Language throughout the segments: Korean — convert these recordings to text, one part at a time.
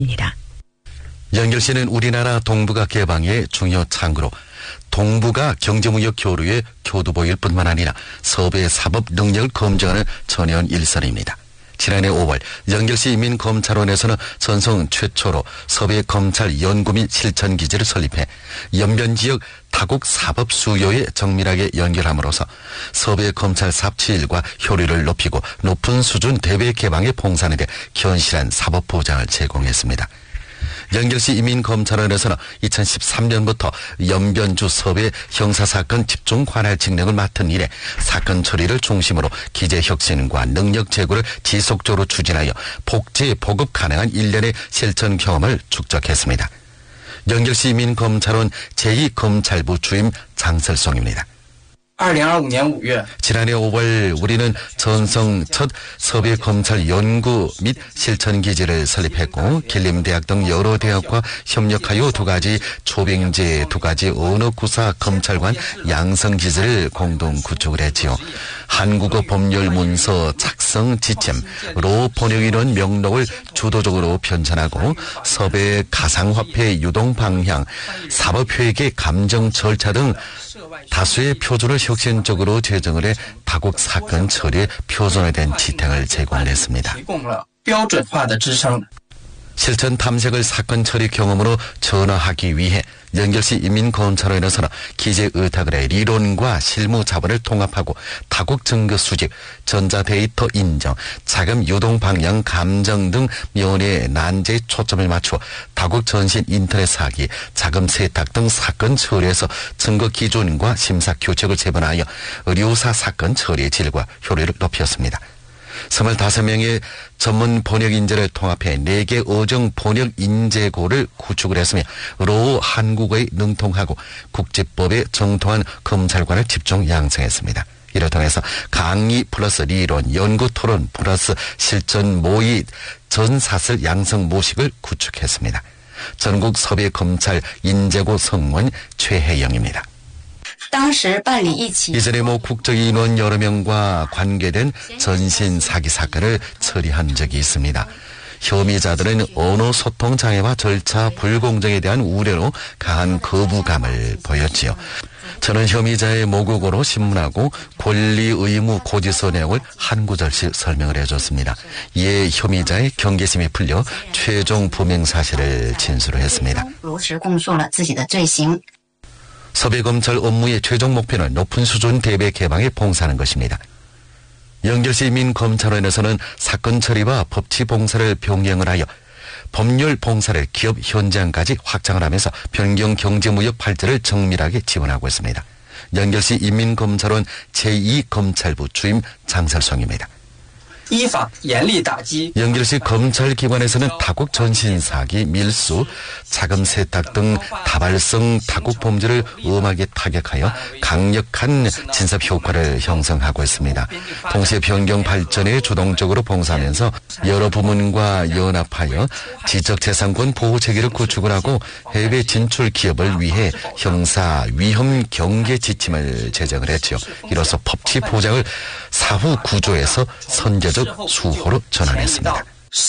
입니다. 연결시는 우리나라 동북아 개방의 중요 창구로 동북아 경제무역 교류의 교두보일 뿐만 아니라 섭외 사법 능력을 검증하는 전현 일선입니다. 지난해 5월 연결시 인민검찰원에서는 전성 최초로 섭외 검찰 연구 및 실천 기지를 설립해 연변 지역 다국 사법 수요에 정밀하게 연결함으로써 섭외 검찰 삽치일과 효율을 높이고 높은 수준 대외 개방에 봉사하는 데 견실한 사법 보장을 제공했습니다. 연결시 인민검찰원에서는 2013년부터 연변주 섭외 형사사건 집중 관할 직능을 맡은 이래 사건 처리를 중심으로 기재 혁신과 능력 제고를 지속적으로 추진하여 복지 보급 가능한 일련의 실천 경험을 축적했습니다. 연결시 인민검찰원 제2검찰부 주임 장설송입니다. 2025년 5월 지난해 5월 우리는 전성 첫 섭외 검찰 연구 및 실천 기지를 설립했고 길림대학 등 여러 대학과 협력하여 2가지 초빙제 2가지 언어구사 검찰관 양성 기지를 공동 구축을 했지요. 한국어 법률 문서 작성 지침로 번역인원 명록을 주도적으로 편찬하고 섭외 가상화폐 유동 방향 사법회계 감정 절차 등 다수의 표준을 혁신적으로 제정을 해 다국 사건 처리에 표준화된 지탱을 제공했습니다. 실천 탐색을 사건 처리 경험으로 전환하기 위해 연결시 인민검찰원에서는 기재 의탁을 해 리론과 실무 자본을 통합하고 다국 증거 수집, 전자데이터 인정, 자금 유동 방향 감정 등 면의 난제에 초점을 맞추어 다국 전신 인터넷 사기, 자금 세탁 등 사건 처리에서 증거 기준과 심사 규칙을 제본하여 의료사 사건 처리의 질과 효율을 높였습니다. 25명의 전문 번역 인재를 통합해 4개 어정 번역 인재고를 구축을 했으며 로 한국어에 능통하고 국제법에 정통한 검찰관을 집중 양성했습니다. 이를 통해서 강의 플러스 리론, 연구 토론 플러스 실전 모의 전사슬 양성 모식을 구축했습니다. 전국 섭외 검찰 인재고 성원 최혜영입니다. 이전에 국적인원 여러 명과 관계된 전신 사기 사건을 처리한 적이 있습니다. 혐의자들은 언어 소통 장애와 절차 불공정에 대한 우려로 강한 거부감을 보였지요. 저는 혐의자의 모국어로 신문하고 권리 의무 고지서 내용을 한 구절씩 설명을 해줬습니다. 이에 혐의자의 경계심이 풀려 최종 부명 사실을 진술을 했습니다. 섭외검찰 업무의 최종 목표는 높은 수준 대외 개방에 봉사하는 것입니다. 연결시 인민검찰원에서는 사건 처리와 법치 봉사를 병행을 하여 법률 봉사를 기업 현장까지 확장을 하면서 변경 경제무역 발전을 정밀하게 지원하고 있습니다. 연결시 인민검찰원 제2검찰부 주임 장설송입니다. 연결시 검찰기관에서는 다국 전신사기, 밀수, 자금 세탁 등 다발성 다국 범죄를 엄하게 타격하여 강력한 진섭 효과를 형성하고 있습니다. 동시에 변경 발전에 주동적으로 봉사하면서 여러 부문과 연합하여 지적재산권 보호 체계를 구축을 하고 해외 진출 기업을 위해 형사 위험 경계 지침을 제정을 했죠. 이로써 법치 보장을 사후 구조에서 선제적 수호로 전환했습니다.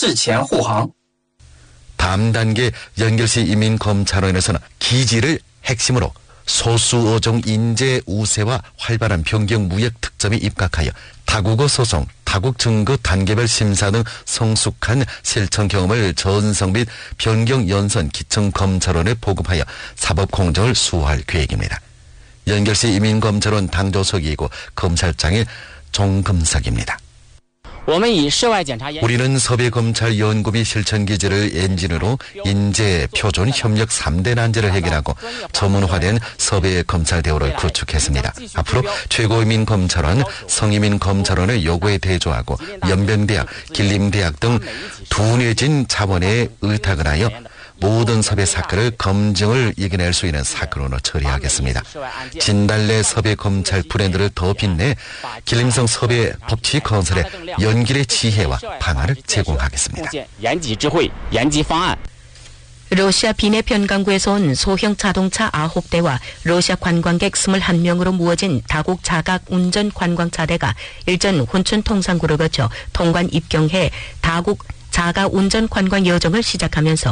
다음 단계 연결시 인민검찰원에서는 기지를 핵심으로 소수 어종 인재 우세와 활발한 변경 무역 특점에 입각하여 다국어 소송, 다국 증거 단계별 심사 등 성숙한 실천 경험을 전성 및 변경 연선 기청 검찰원에 보급하여 사법 공정을 수호할 계획입니다. 연결시 인민검찰원 당조석이고 검찰장의 종금석입니다. 우리는 섭외검찰 연구 및 실천 기지를 엔진으로 인재, 표준, 협력 3대 난제를 해결하고 전문화된 섭외검찰 대우를 구축했습니다. 앞으로 최고인민검찰원, 성인민검찰원의 요구에 대조하고 연변대학, 길림대학 등 둔해진 자본에 의탁을 하여 모든 섭외 사건을 검증을 이겨낼 수 있는 사건으로 처리하겠습니다. 진달래 섭외 검찰 브랜드를 더 빛내 길림성 섭외 법치 건설에 연길의 지혜와 방안을 제공하겠습니다. 러시아 비내 변강구에서 온 소형 자동차 9대와 러시아 관광객 21명으로 모아진 다국 자각 운전 관광차대가 일전 혼춘 통상구를 거쳐 통관 입경해 다국 자가 운전 관광 여정을 시작하면서